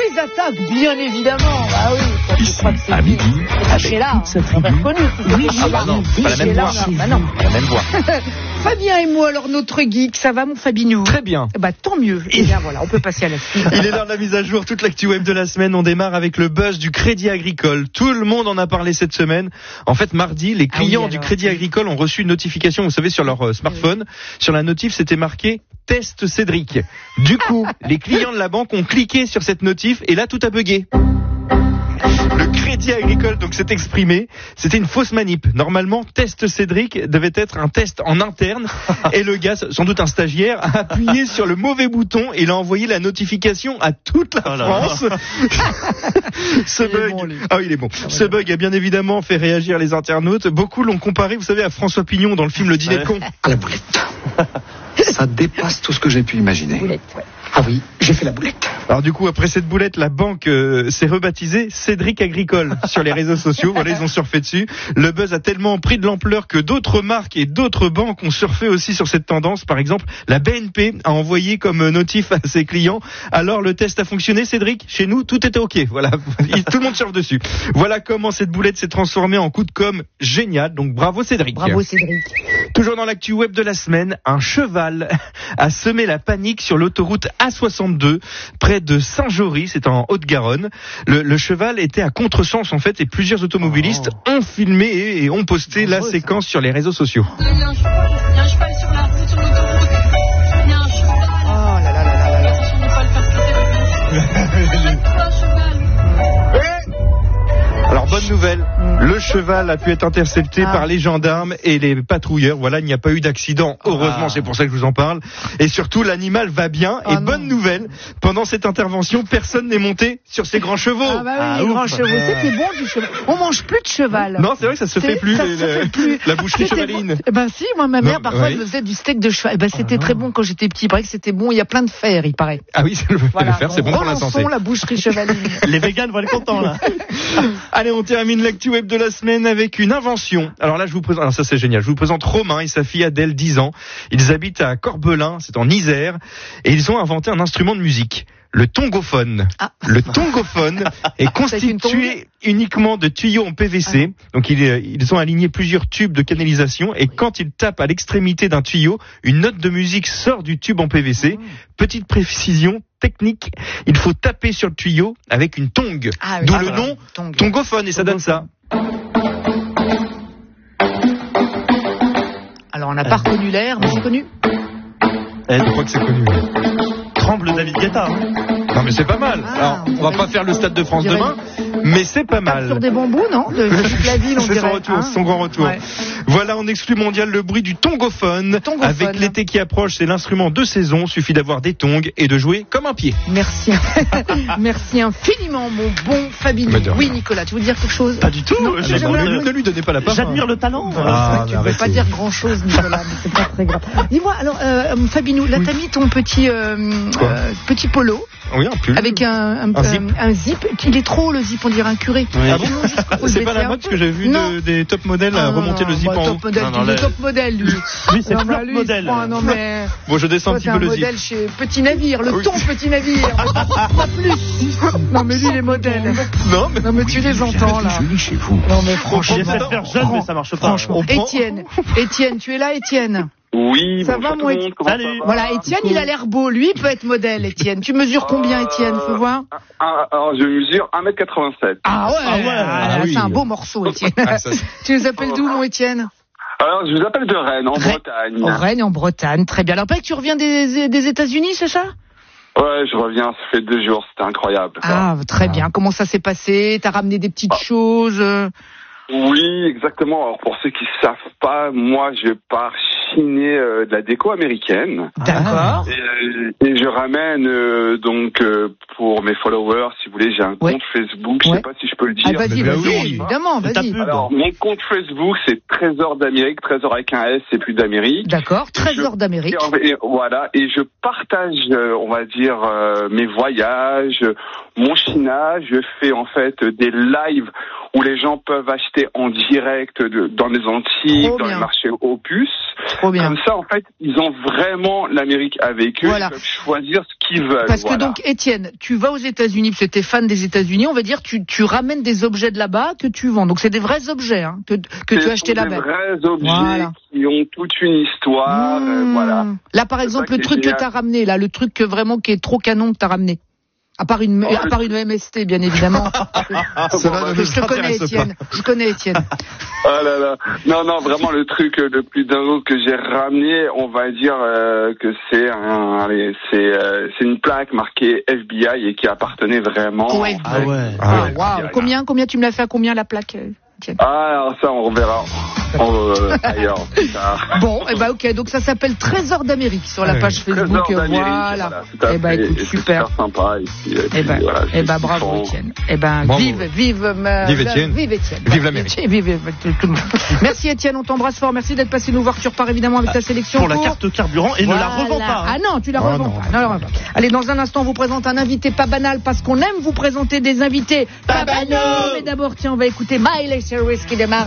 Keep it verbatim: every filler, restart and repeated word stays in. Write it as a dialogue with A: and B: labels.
A: les attaques, bien évidemment. Ah oui, ça, je crois que c'est
B: à midi,
A: avec là,
B: toute sa
A: on aurait
B: tribu.
A: reconnu.
B: Oui,
A: Ah bah non,
C: pas la même voix.
A: Bah non.
C: La même voix.
A: Fabien et moi, alors notre geek, ça va mon Fabinou?
C: Très bien.
A: Bah tant mieux. Et bien voilà, on peut passer à la suite.
C: Il est l'heure de la mise à jour, toute l'actu web de la semaine. On démarre avec le buzz du Crédit Agricole. Tout le monde en a parlé cette semaine. En fait, mardi, les clients ah oui, du Crédit Agricole ont reçu une notification, vous savez, sur leur euh, smartphone. Sur la notif, c'était marqué « Test Cédric ». Du coup, les clients de la banque ont cliqué sur cette notif et là, tout a bugué. Le Crédit Agricole donc s'est exprimé, c'était une fausse manip. Normalement, test Cédric devait être un test en interne et le gars, sans doute un stagiaire, a appuyé sur le mauvais bouton et il a envoyé la notification à toute la oh France. Ce bug, bon, ah oui, il est bon. Ce bug a bien évidemment fait réagir les internautes. Beaucoup l'ont comparé, vous savez, à François Pignon dans le film Le Dîner de con.
D: À la boulette. Ça dépasse tout ce que j'ai pu imaginer.
A: Boulette, ouais.
D: Ah oui, j'ai fait la boulette.
C: Alors du coup, après cette boulette, la banque euh, s'est rebaptisée Cédric Agricole sur les réseaux sociaux. Voilà, ils ont surfé dessus. Le buzz a tellement pris de l'ampleur que d'autres marques et d'autres banques ont surfé aussi sur cette tendance. Par exemple, la B N P a envoyé comme notif à ses clients. Alors le test a fonctionné, Cédric. Chez nous, tout était ok. Voilà, tout le monde surfe dessus. Voilà comment cette boulette s'est transformée en coup de com' génial. Donc bravo Cédric.
A: Bravo Cédric.
C: Toujours dans l'actu web de la semaine, un cheval a semé la panique sur l'autoroute A soixante-deux, près de Saint-Jory, c'est en Haute-Garonne. Le, le cheval était à contresens en fait et plusieurs automobilistes oh. ont filmé et, et ont posté oh, la ouais, séquence ça. sur les réseaux sociaux.
E: Il y a un cheval, il y a un cheval sur la route, sur l'autoroute. Il y a un cheval.
A: Oh là là là là là.
E: Attention de ne pas le faire sauter. Arrête-toi, cheval.
C: Alors bonne nouvelle, le cheval a pu être intercepté ah. par les gendarmes et les patrouilleurs. Voilà, il n'y a pas eu d'accident. Heureusement, ah. c'est pour ça que je vous en parle. Et surtout, l'animal va bien. Ah et non. bonne nouvelle, pendant cette intervention, personne n'est monté sur ces grands chevaux.
A: Ah bah oui, ah, les ouf. grands chevaux, c'était bon du cheval. On mange plus de cheval.
C: Non, c'est vrai que ça se c'est, fait plus.
A: Ça
C: les,
A: se fait plus.
C: La boucherie c'était chevaline.
A: Bon. Eh ben si, moi ma mère, non, parfois, oui. elle me faisait du steak de cheval. Eh ben c'était ah, très bon quand j'étais petit. Il paraît que c'était bon. Il y a plein de fer, il paraît.
C: Ah oui, le, voilà. le fer, c'est bon pour la santé.
A: La boucherie chevaline.
C: Les végans vont être contents là. Allez, on termine l'actu web de la semaine avec une invention. Alors là, je vous présente, alors ça c'est génial. Je vous présente Romain et sa fille Adèle, dix ans. Ils habitent à Corbelin, c'est en Isère, et ils ont inventé un instrument de musique. Le tongophone. Ah. Le tongophone est constitué uniquement de tuyaux en P V C. Ah. Donc ils, ils ont aligné plusieurs tubes de canalisation et quand ils tapent à l'extrémité d'un tuyau, une note de musique sort du tube en P V C. Ah. Petite précision technique, il faut taper sur le tuyau avec une tongue. Ah, oui. D'où ah, le nom tongue. Tongophone et ça donne ça.
A: Alors on n'a pas reconnu l'air, mais c'est connu.
C: Eh, je crois que c'est connu.
F: Tremble David Guetta. Hein.
C: Non mais c'est pas mal. Ah, alors, on, on va pas faire le Stade de France demain, mais c'est pas mal.
A: Sur des bambous, non? De, de toute la ville, on
C: c'est
A: dirait.
C: Son retour,
A: hein
C: son grand retour. Ouais. Voilà, en exclu mondial, le bruit du tongophone. tongophone. Avec l'été qui approche, c'est l'instrument de saison. Suffit d'avoir des tongs et de jouer comme un pied.
A: Merci. Merci infiniment, mon bon Fabien. Oui, Nicolas, tu veux dire quelque chose?
F: Pas du tout.
C: Non, ah, bon, le... Ne lui donnez pas la parole.
F: J'admire le talent.
A: Ah, tu ne peux pas dire grand chose, Nicolas, mais c'est pas très grave. Dis-moi, alors, euh, Fabinou, là, oui. t'as mis ton petit, euh, euh, petit polo.
C: Oui, un pull.
A: Avec un, un, un, zip. un, un zip. Il est trop, le zip, on dirait un curé.
C: Oui. Ah bon? C'est pas la mode, parce que j'ai vu de, des top modèles ah, remonter le zip
A: bah,
C: en
A: top
C: haut.
A: Modèle,
C: non,
A: non, le top modèle, lui.
F: Lui, c'est flop modèle.
A: Non, mais...
C: Bon, je descends un petit peu le zip.
A: C'est un modèle chez Petit Navire, le oui. ton Petit Navire. Pas plus. Non, mais lui, les modèles.
C: Non, mais,
A: non, mais tu les entends, là.
D: Joli chez vous.
A: Non, mais franchement.
F: J'essaie de faire jeune, mais ça marche pas.
A: Franchement. Étienne. Étienne, tu es là, Étienne?
G: Oui,
A: ça va, mon Étienne.
F: Salut.
A: Voilà, Étienne, il a l'air beau. Lui, il peut être modèle, Étienne. Tu mesures combien, Étienne? Faut voir.
G: Alors, je mesure un mètre quatre-vingt-sept.
A: Ah ouais, ah ouais ah, ah, oui. C'est un beau morceau, Étienne. Ah, ça, tu nous appelles d'où, mon Étienne?
G: Alors, je vous appelle de Rennes, en Rennes. Bretagne.
A: En Rennes, en Bretagne. Très bien. Alors, pas que tu reviens des, des États-Unis, c'est ça?
G: Ouais, je reviens, ça fait deux jours, c'était incroyable. Ça.
A: Ah, très ah. bien. Comment ça s'est passé? T'as ramené des petites ah. choses?
G: Oui, exactement. Alors, pour ceux qui ne savent pas, moi, je pars chiner euh, de la déco américaine.
A: D'accord.
G: Et, euh, et je ramène, euh, donc, euh, pour mes followers, si vous voulez, j'ai un ouais. compte Facebook, je ne ouais. sais pas si je peux le dire.
A: Ah, vas-y, vas-y, oui, évidemment, vas-y.
G: Alors, mon compte Facebook, c'est Trésor d'Amérique, Trésor avec un S et puis d'Amérique.
A: D'accord, Trésor je, d'Amérique.
G: Et, et, voilà, et je partage, euh, on va dire, euh, mes voyages, mon chinage, je fais en fait des lives où les gens peuvent acheter en direct de, dans les Antilles, dans les marchés Opus.
A: Trop bien.
G: Comme ça, en fait, ils ont vraiment l'Amérique avec eux. Voilà. Ils peuvent choisir ce qu'ils veulent.
A: Parce
G: voilà.
A: que donc, Étienne, tu tu vas aux États-Unis, parce que t'es fan des États-Unis, on va dire, tu, tu ramènes des objets de là-bas que tu vends. Donc c'est des vrais objets hein, que, que tu as acheté là-bas.
G: C'est des vrais objets
A: voilà.
G: qui ont toute une histoire.
A: Mmh.
G: Euh, voilà.
A: Là, par exemple, le truc que t'as ramené, là, le truc que vraiment qui est trop canon que t'as ramené. À part une, oh, à part une M S T, bien évidemment.
C: Ça va,
A: je te connais, Étienne. Je connais Étienne.
G: Ah là là. Non, non, vraiment le truc le plus dingue que j'ai ramené, on va dire euh, que c'est un, allez, c'est, euh, c'est une plaque marquée F B I et qui appartenait vraiment.
A: Ouais.
F: Ah ouais.
A: Ah, wow. Combien, combien tu me l'as fait à combien la plaque, Étienne?
G: Ah, alors ça, on reverra. On, euh, ailleurs.
A: Bon, et eh ben ok, donc ça s'appelle Trésor d'Amérique sur la page Facebook.
G: Voilà.
A: voilà. Et ben écoute,
G: et
A: super.
G: super sympa. Et puis, et
A: eh ben,
G: voilà,
A: eh ben bravo Étienne. Eh ben bravo. vive, vive, euh,
C: vive Étienne.
A: Vive Étienne.
C: Vive l'Amérique.
A: Vive, vive, vive tout le monde. Merci Étienne, on t'embrasse fort. Merci d'être passé nous voir. Tu repars évidemment avec ta sélection.
F: Pour la carte carburant et
A: voilà.
F: ne la revends pas. Hein.
A: Ah non, tu la
C: oh
A: revends
C: non.
A: pas. Non, non, non. Allez, dans un instant, on vous présente un invité pas banal parce qu'on aime vous présenter des invités pas banaux. Mais d'abord, tiens, on va écouter Miley Cyrus qui démarre